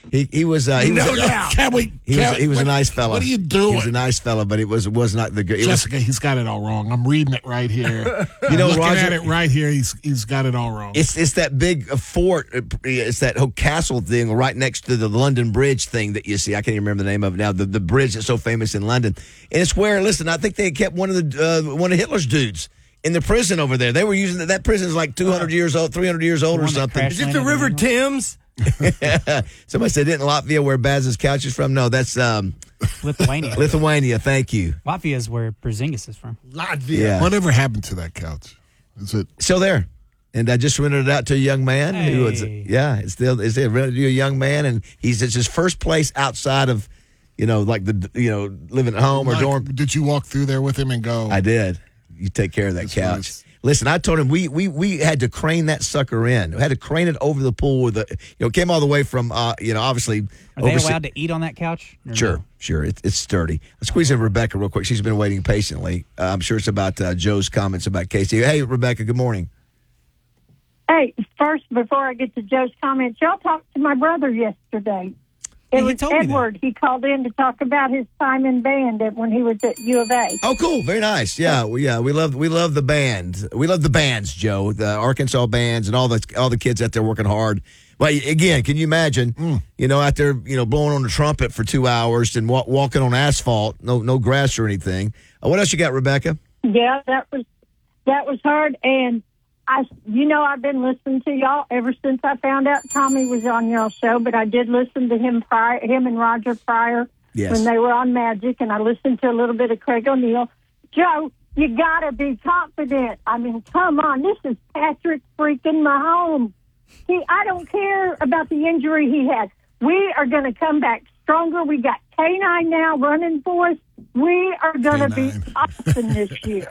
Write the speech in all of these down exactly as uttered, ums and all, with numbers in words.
He he was uh, he no was doubt. Can we, he can, was he was what, a nice fella. What are you doing? He was a nice fella, but it was was not the good. Jessica, he's got it all wrong. I'm reading it right here. You know, looking Roger, at it right here. He's he's got it all wrong. It's it's that big uh, fort. uh, It's that whole castle thing right next to the London Bridge thing that you see. I can't even remember the name of it now. The the bridge that's so famous in London, and it's where. Listen, I think they kept one of the uh, one of Hitler's dudes in the prison over there. They were using that. That prison's like two hundred years old, three hundred years old, or something. Is it the River Thames? Somebody said, "Didn't Latvia where Baz's couch is from?" No, that's um, Lithuania. Lithuania. Thank you. Latvia is where Porzingis is from. Latvia. Yeah. Whatever happened to that couch? Is it? Still there. And I just rented it out to a young man. Who was, Hey. yeah, it's still it's still rented to a young man, and he's it's his first place outside of, you know, like the you know living at home or Mike, dorm. Did you walk through there with him and go? I did. You take care of that That's couch. nice. Listen, I told him we we we had to crane that sucker in. We had to crane it over the pool with the you know it came all the way from uh you know obviously. Are they overse- allowed to eat on that couch? Or Sure, no? sure. It, it's sturdy. Let's squeeze in Rebecca real quick. She's been waiting patiently. Uh, I'm sure it's about uh, Joe's comments about Casey. Hey, Rebecca. Good morning. Hey, first, before I get to Joe's comments, y'all talked to my brother yesterday. It He was told me that. Edward. He called in to talk about his time in band at, when he was at U of A. Oh, cool. Very nice. Yeah, we, yeah. We love we love the band. We love the bands, Joe. The Arkansas bands and all the all the kids out there working hard. But again, can you imagine? Mm. You know, out there, you know, blowing on the trumpet for two hours and wa- walking on asphalt, no no grass or anything. Uh, what else you got, Rebecca? Yeah, that was that was hard. And I, you know, I've been listening to y'all ever since I found out Tommy was on y'all's show. But I did listen to him prior, him and Roger Pryor Yes. when they were on Magic, and I listened to a little bit of Craig O'Neill. Joe, you gotta be confident. I mean, come on, this is Patrick freaking Mahomes. He, I don't care about the injury he has. We are going to come back stronger. We got K nine now running for us. We are going to be K nine. awesome this year.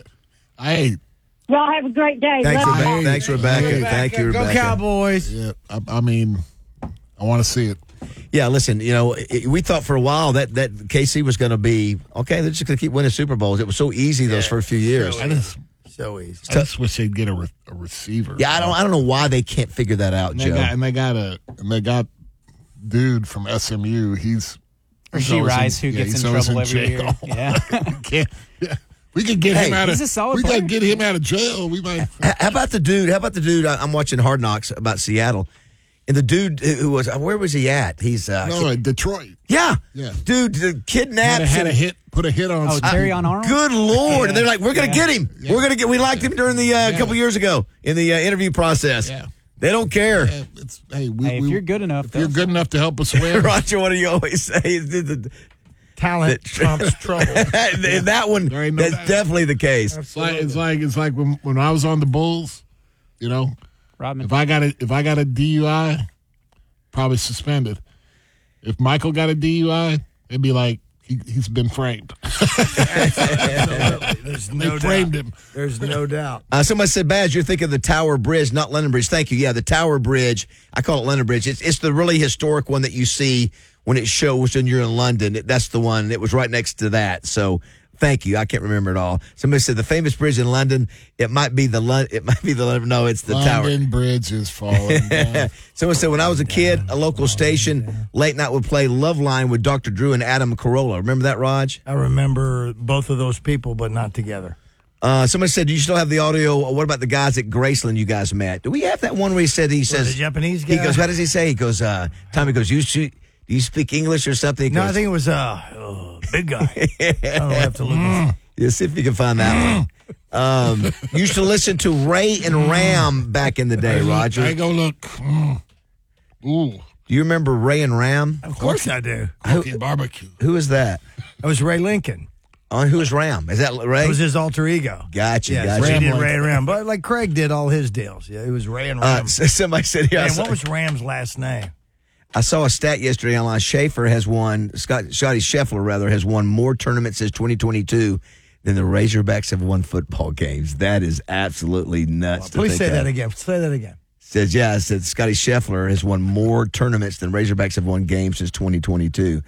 Hey, Y'all have a great day. Thanks, Love Rebecca. y'all. Thanks, Rebecca. Hey, Thank you, Go Rebecca. Cowboys. yeah. I, I mean, I want to see it. Yeah, listen, you know, it, we thought for a while that, that K C was going to be, okay, they're just going to keep winning Super Bowls. It was so easy those first few years. I just, So easy. I just wish they'd get a, re- a receiver. Yeah, I don't I don't know why they can't figure that out, And they Joe. got and they got a and they got dude from S M U. He's he's Rasheed always Rice, who yeah, gets he's in always trouble every jail. year. Yeah. Can't- yeah. We could get Hey, him out he's of. a solid we player. could get him out of jail. We might. H- How about the dude? How about the dude? I- I'm watching Hard Knocks about Seattle, and the dude who who was where was he at? He's uh, No, in Detroit. yeah, Yeah. dude, the Had kidnapped. a, had a hit. Put a hit on. Oh, some Terry people. on Arnold? Good Lord! And they're like, we're gonna Yeah. get him. Yeah. We're gonna get. We liked him during the uh, a couple years ago in the uh, interview process. Yeah. They don't care. Yeah, it's, hey, we, Hey, if we- you're good enough, if you're they'll- good enough to help us win. Roger, what do you always say? The- the- Talent trumps trouble. and that one, There ain't no that's doubt. definitely the case. It's like it's like it's like when when I was on the Bulls, you know, Rodman. if I got a if I got a D U I, probably suspended. If Michael got a D U I, it'd be like he, he's been framed. There's They no framed doubt. him. There's no doubt. Uh, somebody said, Baz, you're thinking of the Tower Bridge, not London Bridge. Thank you. Yeah, the Tower Bridge. I call it London Bridge. It's it's the really historic one that you see when it shows when you're in London. It- That's the one. It was right next to that. So thank you. I can't remember it all. Somebody said the famous bridge in London. It might be the Lon- It might be the London. No, it's the Tower. London Bridge is falling down. Someone said when I was a kid, a local station late night would play Love Line with Doctor Drew and Adam Carolla. Remember that, Raj? I remember both of those people, but not together. Uh, somebody said, do you still have the audio? What about the guys at Graceland you guys met? Do we have that one where he said, he says, the Japanese he guy? goes, what does he say? He goes, uh, Tommy goes, you, shoot, do you speak English or something? He No, goes, I think it was uh, oh, big guy. I don't have to look. at yeah, see if you can find that one. Um, used to listen to Ray and Ram back in the day, Roger. I go look. Mm. Ooh, Do you remember Ray and Ram? Of course I do. cooking barbecue. Who is that? That was Ray Lincoln. Oh, who is Ram? Is that Ray? It was his alter ego. Gotcha, Yeah, gotcha. so he did Ram Ray and Ram. But like Craig did all his deals. Yeah, it was Ray and Ram. Uh, somebody said here, I Man, saw, what was Ram's last name? I saw a stat yesterday online. Schaefer has won, Scott, Scotty Scheffler, rather, has won more tournaments since twenty twenty-two than the Razorbacks have won football games. That is absolutely nuts. to Please think say of. that again. Say that again. Says, yeah, I said Scotty Scheffler has won more tournaments than Razorbacks have won games since twenty twenty-two.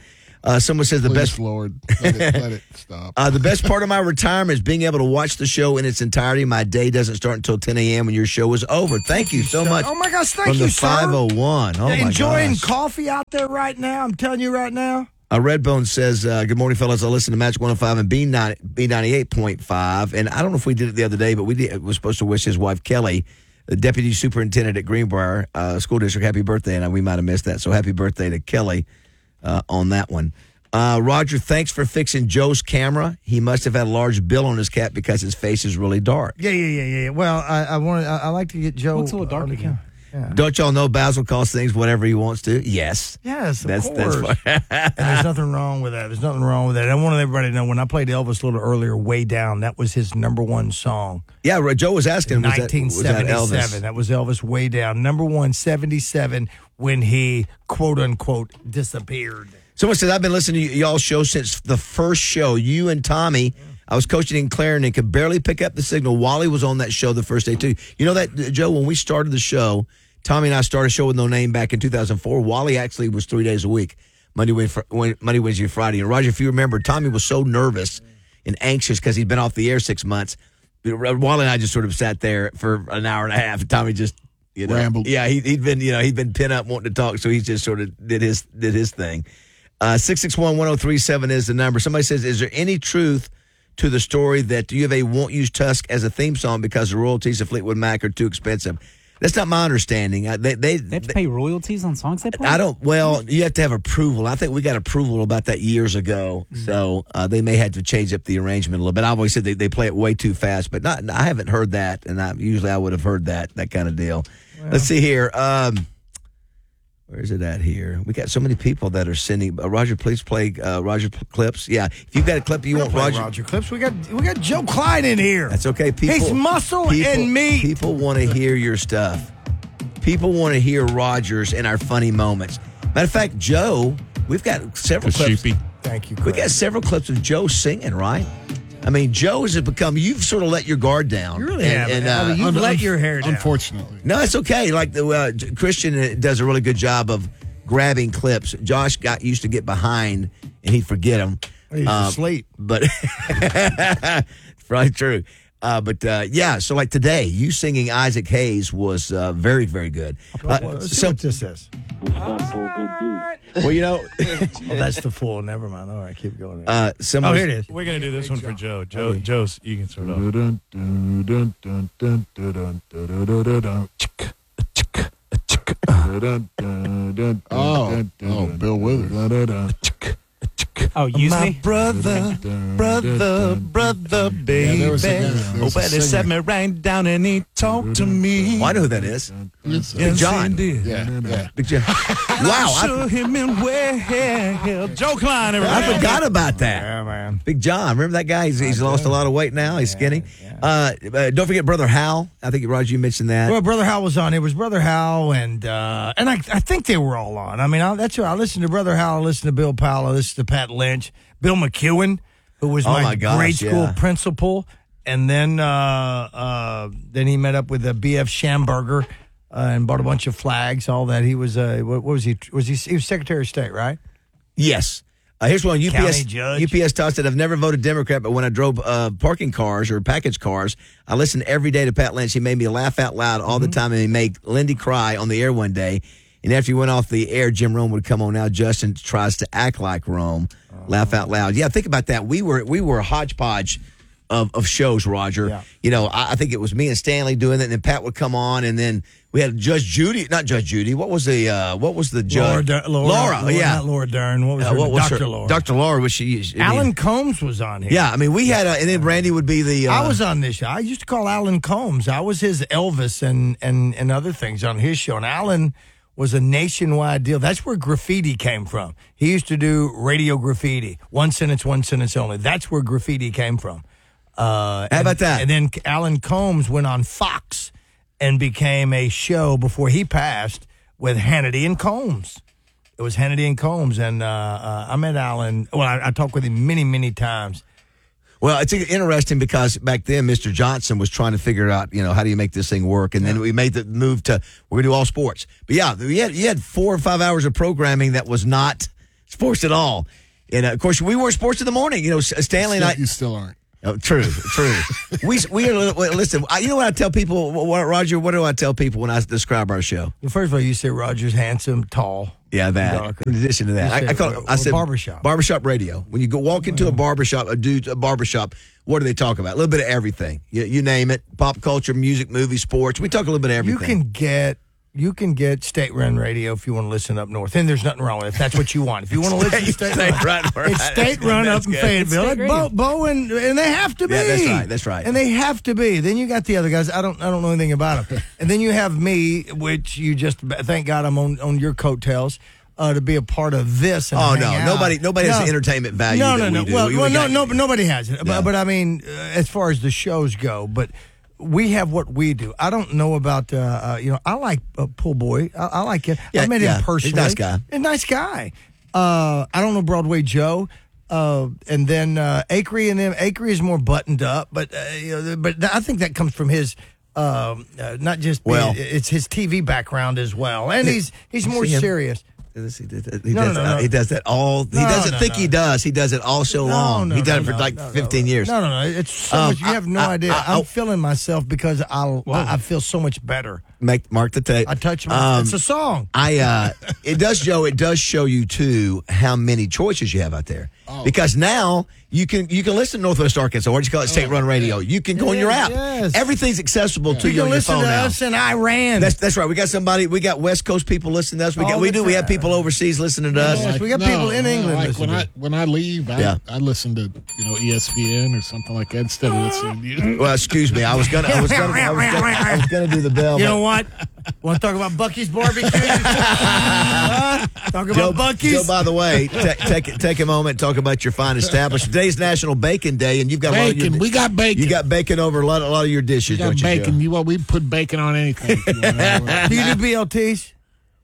Uh, someone says the Please, best Lord, let it, let it stop. uh, the best part of my retirement is being able to watch the show in its entirety. My day doesn't start until ten a.m. when your show is over. Thank you so much. Oh my gosh, thank from you, the sir. five oh one. Oh my Enjoying gosh. coffee out there right now. I'm telling you right now. Uh, Redbone says, uh, good morning, fellas. I listen to Magic one oh five and B ninety-eight point five. And I don't know if we did it the other day, but we did, was supposed to wish his wife, Kelly, the deputy superintendent at Greenbrier uh, School District, happy birthday. And we might have missed that. So happy birthday to Kelly uh, on that one. Uh, Roger, thanks for fixing Joe's camera. He must have had a large bill on his cap because his face is really dark. Yeah, yeah, yeah, yeah. Well, I, I want. I, I like to get Joe. Looks a little dark on the again. camera. Yeah. Don't y'all know Basil calls things whatever he wants to? Yes. Yes, of That's course. that's fine. And there's nothing wrong with that. There's nothing wrong with that. I wanted everybody to know when I played Elvis a little earlier, Way Down, that was his number one song. Yeah, Joe was asking, was that, nineteen was that seventy-seven. Elvis? That was Elvis Way Down. Number one, seventy-seven, when he, quote unquote, disappeared. Someone said, I've been listening to y- y'all's show since the first show. You and Tommy, yeah. I was coaching in Clarendon, could barely pick up the signal. Wally was on that show the first day, too. You know that, Joe, when we started the show, Tommy and I started a show with no name back in two thousand four. Wally actually was three days a week, Monday, Wednesday, Monday, Wednesday, Friday. And, Roger, if you remember, Tommy was so nervous and anxious because he'd been off the air six months. Wally and I just sort of sat there for an hour and a half. And Tommy just, you know. Rambled. Yeah, he, he'd been, you know, he'd been pent up wanting to talk, so he just sort of did his did his thing. Uh, six six one, one oh three seven is the number. Somebody says, is there any truth to the story that U of A won't use Tusk as a theme song because the royalties of Fleetwood Mac are too expensive? That's not my understanding. Uh, they, they, They have to they pay royalties on songs they play? I don't, well, you have to have approval. I think we got approval about that years ago. Mm-hmm. So uh, they may have to change up the arrangement a little bit. I've always said they, they play it way too fast, but not. I haven't heard that, and I, usually I would have heard that, that kind of deal. Well, let's see here. Um, Where is it at here? We got so many people that are sending. Uh, Roger, please play uh, Roger p- clips. Yeah, if you've got a clip you We want, don't play Roger. Roger clips. We got we got Joe Klein in here. That's okay. People, He's muscle people, and meat. People want to hear your stuff. People want to hear Rogers and our funny moments. Matter of fact, Joe, we've got several The clips. sheepy. Thank you, We Craig. got several clips of Joe singing, right? I mean, Joe has become. You've sort of let your guard down. You really and, have. And, I uh, mean, you've Un- let un- your hair down. Unfortunately. No, it's okay. Like the uh, Christian does a really good job of grabbing clips. Josh got used to get behind and he'd forget them. He's Um, asleep. But probably true. Uh, but uh, yeah, so like today, you singing Isaac Hayes was uh, very, very good. Uh, Let's see so, what this is. well, you know, Oh, that's the full. Never mind. All right, keep going. uh, oh, someone. here it is. We're gonna do this one for Joe. Joe, Joe's, you can start off. Oh, oh, Bill Withers. Oh, use My me? brother, brother, brother, baby. there was a- there was oh, a but he singer. sat me right down and he talked to me. Oh, I know who that is. Yes, Yes, John. he did. yeah, yeah. Big John. Wow, I, Show him in well. Joe Klein, I everybody. forgot about that. Yeah, man. Big John, remember that guy? He's, he's lost a lot of weight now. He's skinny. Uh, uh, don't forget Brother Hal. I think Roger, you mentioned that. Well, Brother Hal was on. It was Brother Hal, and uh, and I, I think they were all on. I mean, I, that's who I listened to. Brother Hal, I listened to Bill Powell, I listened to Pat Lynch, Bill McEwen, who was Oh, my, my gosh, grade school yeah. principal, and then uh, uh, then he met up with uh, B F Schamberger uh, and bought a bunch of flags, all that. He was uh, what, what was he? Was he? He was Secretary of State, right? Yes. Uh, here's one. U P S County judge. U P S Todd said, I've never voted Democrat, but when I drove uh, parking cars or package cars, I listened every day to Pat Lynch. He made me laugh out loud all Mm-hmm. the time, and he made Lindy cry on the air one day. And after he went off the air, Jim Rome would come on. Now Justin tries to act like Rome, laugh out loud. Yeah, think about that. We were we were a hodgepodge of, of shows, Roger. Yeah. You know, I, I think it was me and Stanley doing it, and then Pat would come on, and then we had Judge Judy, not Judge Judy. What was the uh, what was the Laura, judge? Dur- Laura, Laura, Laura, yeah. not Laura Dern. What was Uh, her? what was Doctor her? Laura. Doctor Laura was she? I mean, Alan Combs was on here. Yeah, I mean, we had, a, and then Randy would be the. Uh, I was on this show. I used to call Alan Combs. I was his Elvis and and and other things on his show. And Alan was a nationwide deal. That's where graffiti came from. He used to do radio graffiti, one sentence, one sentence only. That's where graffiti came from. Uh, How about that? And then Alan Combs went on Fox and became a show before he passed with Hannity and Combs. It was Hannity and Combs, and uh, uh, I met Alan. Well, I, I talked with him many, many times. Well, it's interesting because back then, Mister Johnson was trying to figure out, you know, how do you make this thing work? And then we made the move to, we're going to do all sports. But yeah, you had, you had four or five hours of programming that was not sports at all. And uh, of course, we were sports in the morning. You know, Stanley and I. You still aren't. Oh, true, true. we we are. Listen, I, you know what I tell people, what, Roger? What do I tell people when I describe our show? Well, first of all, you say Roger's handsome, tall. Yeah, that. Darker. In addition to that, You I, I, said, call it, I or said barbershop. Barbershop radio. When you go walk into a barbershop, a dude, a barbershop, what do they talk about? A little bit of everything. You, you name it: pop culture, music, movies, sports. We talk a little bit of You everything. can get you can get state run radio if you want to listen up north, and there's nothing wrong with it. If that's what you want. If you want to listen to state, State run, run, it's right. state run That's up in good. Fayetteville. It's state Bo, radio. Bo and, and they have to be. Yeah, that's right, that's right. And they have to be. Then you got the other guys. I don't I don't know anything about them. And then you have me, which you just thank God I'm on on your coattails. Uh, to be a part of this. And Oh hang no, out. nobody, nobody has No. the entertainment value. No, that no, we no. do. Well, We- well we no, got- no, but nobody has it. Yeah. But, but I mean, uh, as far as the shows go, but we have what we do. I don't know about, uh, uh, you know, I like uh, Pool Boy. I, I like it. Yeah, I met yeah. him personally. He's a nice guy. A nice guy. Uh, I don't know Broadway Joe. Uh, and then uh, Acree and them. Acree is more buttoned up, but uh, you know, but I think that comes from his. Um, uh, not just being, Well- it's his T V background as well, and he's he's more see him? serious. He does, he does, No, that, no, no. he does that all. He No, doesn't no, think no. he does. He does it all so long. No, he done no, it for no, like no, no. fifteen years. No, no, no. It's so Um, much. You have no I- I- idea. I- I'm I- feeling myself because I'll, I I feel so much better. Make mark the tape. I touch my. Um, it's a song. I uh it does, Joe, it does show you too how many choices you have out there. Oh. Because now you can you can listen to Northwest Arkansas, or you call it State Run Radio. You can go on your app. Yes. Everything's accessible to You you can on your listen phone to now. us in Iran. That's that's right. We got somebody. We got West Coast people listening to us. We got All we the do. We have time. people overseas listening to us. Yes, we got people in England Like listening when to I when I leave, I, Yeah. I listen to you know E S P N or something like that instead of listening to you. Well, excuse me. I was gonna. I was gonna. I was gonna, I was gonna do the bell. You but- know what? Want to talk about Bucky's barbecue? Huh? Talk about Joe, Bucky's. Joe, by the way, ta- take take a moment, talk about your fine establishment. Today's National Bacon Day, and you've got a lot of Bacon, your, we got bacon. you got bacon over a lot, a lot of your dishes, We got don't you, bacon. Joe? You want we put bacon on anything. if you want. Do you do B L Ts?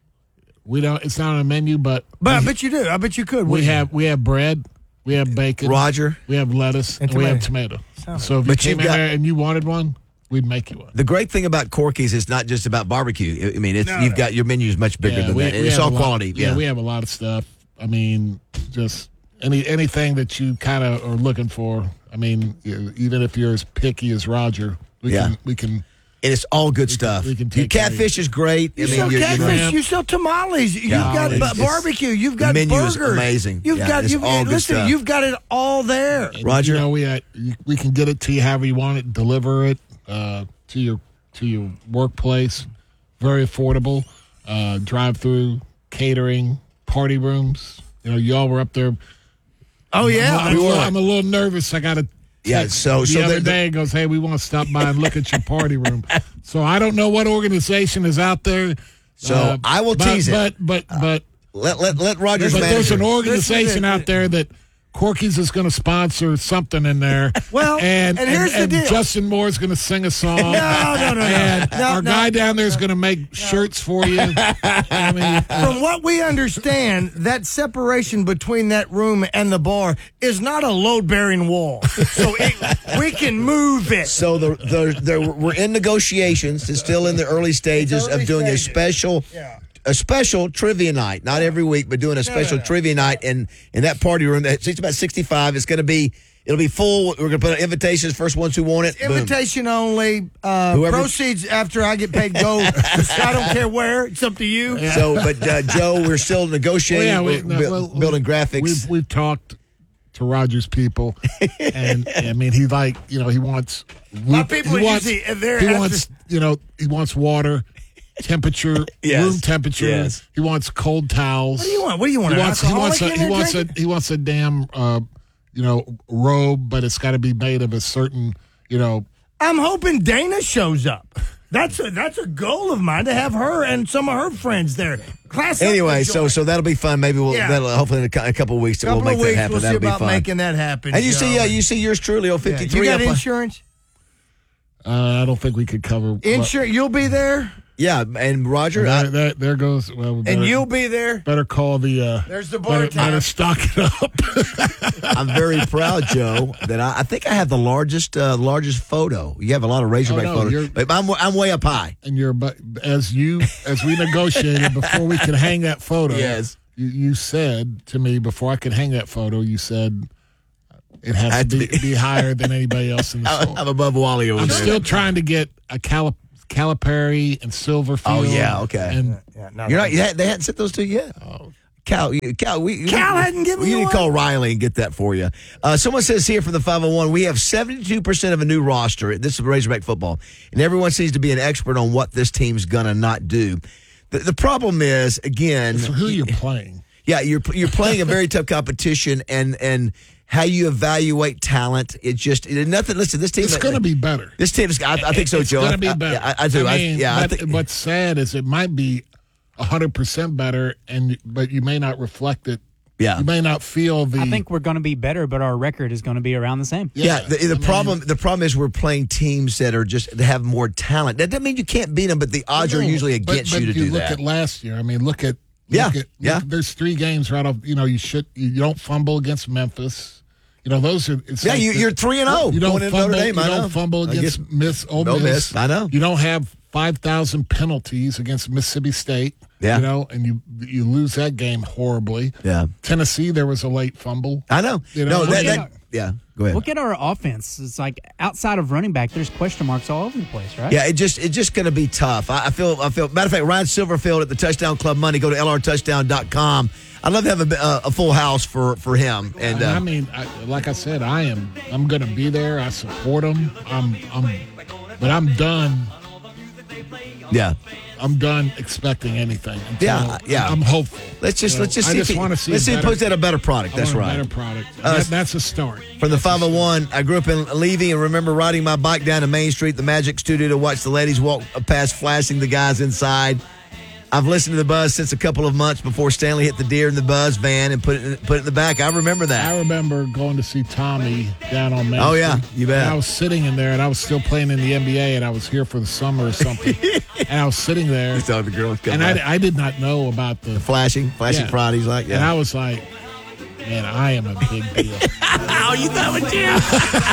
We don't. It's not on a menu, but But I bet you do. I bet you could. we wouldn't you? have we have bread, we have bacon, Roger, we have lettuce, And and, we have tomato. So if you But came you've in got- there and you wanted one, we'd make you one. the great thing about Corky's is not just about barbecue. I mean, it's you've got your menu is much bigger Yeah, than we- that. we And it's have all a lot- quality. Yeah, we have a lot of stuff. I mean, just any anything that you kind of are looking for. I mean, you- even if you're as picky as Roger, we Yeah. can we can. and it's all good stuff. we can Your take care of catfish is great. You I mean, sell you're- catfish. you're- You sell tamales. You've Yeah, got it's- bu- it's- barbecue. You've the got menu is burgers. amazing. You've Yeah, got. it's You've, all good listen, stuff. you've got it all there. Roger? You know, we uh, you- we can get it to you however you want it, deliver it uh, to your to your workplace. Very affordable. Uh, drive through, catering, party rooms. You know, y'all were up there. Oh yeah. I'm, a little- I'm a little nervous. I got to. Yeah, so- the so other the- the- day it goes, hey, we want to stop by and look at your party room. So I don't know what organization is out there. So uh, I will but, tease it. but, But but but let let let Rogers but there's manager. an organization Listen to- out there that Corky's is going to sponsor something in there. Well, and, and here's the and deal. Justin Moore is going to sing a song. No, no, no, no. And No, our no. guy down there is going to make shirts for you. I mean, From what we understand, that separation between that room and the bar is not a load-bearing wall, so it, we can move it. So the, the, the we're in negotiations. It's still in the early stages early of doing stages. a special, Yeah. a special trivia night. Not every week, but doing a special no, no. trivia night in in that party room. That it's about sixty-five. It's going to be. It'll be full. We're going to put out invitations. First ones who want it. Boom. Invitation only. Uh, Whoever- proceeds after I get paid go. I don't care where. It's up to you. So, but uh, Joe, we're still negotiating. well, yeah, we, we're bu- well, building graphics. We've, we've talked to Rogers people, and I mean, he like you know he wants. My people he wants, usually- they're he after- wants you know he wants water, temperature, Yes, room temperature. yes. He wants cold towels. What do you want? What do you want? He an wants he wants a alcoholic in he there wants a drinking? he wants a damn uh, you know robe, but it's got to be made of a certain you know. I'm hoping Dana shows up. That's a that's a goal of mine to have her and some of her friends there. Class up anyway, the so joint. so that'll be fun. Maybe we'll Yeah. that'll hopefully in a, cou- a couple of weeks couple we'll make of weeks that happen. we'll see That'll be about fun. making that happen. And you see, Joe. uh, you see yours truly, oh, Yeah. fifty-three. You got up on- insurance? Uh, I don't think we could cover. Insurance. You'll be there, Yeah, and Roger, There, I, there, there goes. Well, we better, and you'll be there. better call the. Uh, There's the better, bartender. better stock it up. I'm very proud, Joe, that I, I think I have the largest uh, largest photo. You have a lot of Razorback Oh, no, you're- photos, but I'm I'm way up high. and you're but as you as we negotiated before we could hang that photo. Yes. you, you said to me before I could hang that photo, you said it has Had to to be, be- be higher than anybody else in the I'm store. above Wally over I'm there. still trying to get a Calip- Calipari and Silverfield. Oh, yeah, okay. And Yeah, no, You're no. not. You had, they hadn't sent those to you yet. Oh. Cal, you- Cal, we, Cal we, hadn't given we you need to one? call Riley and get that for you. Uh, someone says here for the five oh one, we have seventy-two percent of a new roster. This is Razorback football, and everyone seems to be an expert on what this team's gonna not do. The, the problem is, again, so who you're playing. yeah, you're you're playing a very tough competition, and and how you evaluate talent. It just it, nothing. Listen, this team. It's going to be better. This team's. I, I think so, It's Joe. going I, to be I- better. I, I do. I mean, yeah. I but think, what's sad is it might be one hundred percent better, and but you may not reflect it. Yeah. You may not feel the. I think we're going to be better, but our record is going to be around the same. Yeah, the, the I mean, problem the problem is we're playing teams that are just that have more talent. That doesn't mean you can't beat them, but the odds are No, usually but- against but you to do look that. at last year. I mean, look at Yeah, look at, yeah. Look, there's three games right off. You know, you should you don't fumble against Memphis. You know, those are. It's Yeah, like you, the- you're three and zero. You don't going into fumble. Notre Dame. you I know. don't fumble I against guess- Miss Ole Ole Miss. Miss, I know. You don't have five thousand penalties against Mississippi State. Yeah. You know, and you you lose that game horribly. Yeah. Tennessee, there was a late fumble. I know. You know, no, that, look that, at- yeah. Go ahead. Look at our offense. It's like outside of running back, there's question marks all over the place, right? Yeah, it just it's just going to be tough. I, I feel I feel. Matter of fact, Ryan Silverfield at the Touchdown Club Monday. Go to L R touchdown dot com. I'd love to have a, a, a full house for for him. And And I uh, mean, I, like I said, I am. I'm going to be there. I support them. I'm. I'm. But I'm done. yeah, I'm done expecting anything. Until Yeah, yeah. I'm hopeful. let's just You know, let's just I see. just if he- want to see. Let's a see if he better- puts out a better product. I That's want right. A better product. Uh, That- that's a start. From the five oh one, I grew up in Levy and remember riding my bike down to Main Street, the Magic Studio, to watch the ladies walk past, flashing the guys inside. I've listened to the Buzz since a couple of months before Stanley hit the deer in the Buzz van and put it in, put it in the back. I remember that. I remember going to see Tommy down on Main Oh, yeah, Street. you bet. And I was sitting in there, and I was still playing in the N B A, and I was here for the summer or something. and I was sitting there, So the girls come and by. I, I did not know about the. flashing, flashing Yeah. Fridays, like And I yeah. was like, man, I am a big deal. Oh, you thought it was Jim?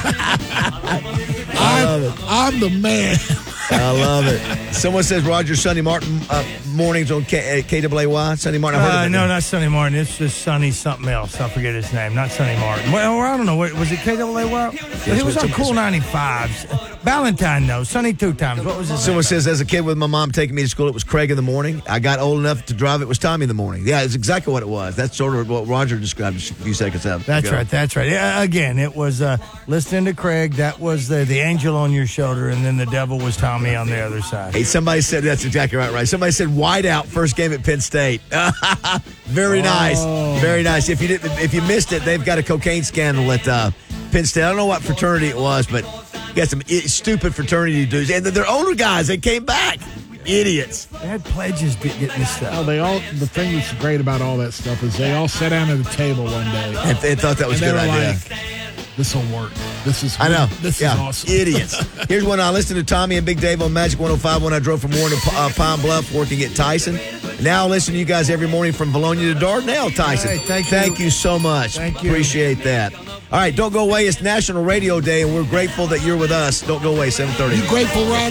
I'm, I'm the man. I love it. Someone says Roger Sonny Martin uh, mornings on K- uh, K W A Y. Sonny Martin. I've heard Uh, of it. no, not Sonny Martin. It's just Sonny something else. I forget his name. Not Sonny Martin. Well, I don't know. What, was it K W A Y? he was on Cool ninety-fives. Valentine, though. Sonny two times. What was his Someone name? says, as a kid with my mom taking me to school, it was Craig in the morning. I got old enough to drive, it was Tommy in the morning. Yeah, it's exactly what it was. That's sort of what Roger described a few seconds ago. That's right. That's right. Yeah, again, it was uh, listening to Craig. That was the, the angel on your shoulder, and then the devil was Tommy on the other side. Hey, somebody said that's exactly right, right? Somebody said whiteout first game at Penn State. Very nice, very nice. If you didn't, if you missed it, they've got a cocaine scandal at uh, Penn State. I don't know what fraternity it was, but you got some I- stupid fraternity dudes, and they're older guys. They came back, idiots. They had pledges to get this Oh, stuff. they all. The thing that's great about all that stuff is they all sat down at a table one day, And they thought that was and a they good were idea. like, "This will work. This is. I know. This yeah. is awesome. Idiots. Here's one. I listened to Tommy and Big Dave on Magic one oh five when I drove from Warren to uh, Pine Bluff working at Tyson. Now I listen to you guys every morning from Bologna to Dardanelle, Tyson. Hey, thank you. Thank you so much. Thank you. Appreciate that. All right, don't go away. It's National Radio Day, and we're grateful that you're with us. Don't go away, seven thirty. You grateful, Rod?